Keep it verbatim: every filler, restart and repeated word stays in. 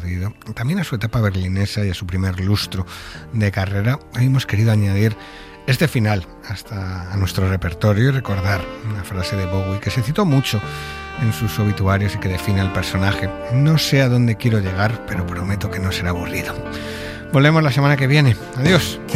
aburrido, también a su etapa berlinesa y a su primer lustro de carrera, hoy hemos querido añadir este final hasta a nuestro repertorio y recordar una frase de Bowie que se citó mucho en sus obituarios y que define al personaje: no sé a dónde quiero llegar, pero prometo que no será aburrido. Volvemos la semana que viene. Adiós.